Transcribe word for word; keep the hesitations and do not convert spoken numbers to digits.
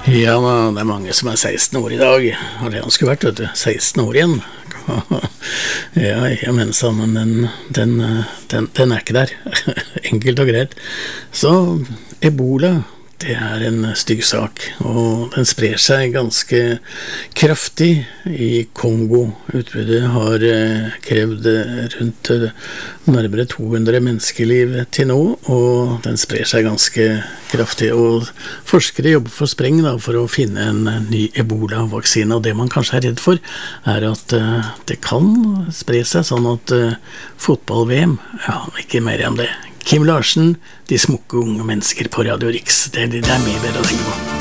Ja, det er mange som er seksten år i dag. Har det han skulle vært, vet du. seksten år igjen. Ja, jeg mener sånn, men den, den, den, den er ikke der. Enkelt og greit. Så Ebola, det er en stygg sak, og den sprer seg ganske kraftig i Kongo. Utbruddet har krevd rundt nærmere to hundre menneskeliv til nå, og den sprer seg ganske kraftig. Og forskere jobber for spreng da, for å finne en ny Ebola-vaksine, og det man kanskje er redd for, er at det kan spre seg sånn at fotball-V M, ja, ikke mer enn det. Kim Larsen, De smukke unge mennesker på Radio Riks. Det, det er mye bedre å tenke på.